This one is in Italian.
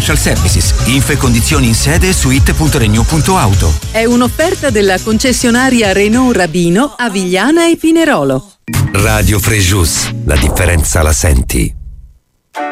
Commercial Services. Info e condizioni in sede su it.renew.auto. È un'offerta della concessionaria Renault Rabino, Avigliana e Pinerolo. Radio Frejus, la differenza la senti.